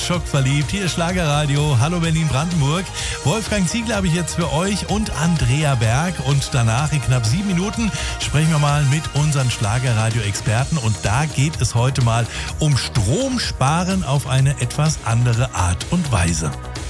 Schockverliebt, hier ist Schlagerradio. Hallo Berlin-Brandenburg. Wolfgang Ziegler habe ich jetzt für euch und Andrea Berg. Und danach in knapp 7 Minuten sprechen wir mal mit unseren Schlagerradio-Experten. Und da geht es heute mal um Stromsparen auf eine etwas andere Art und Weise.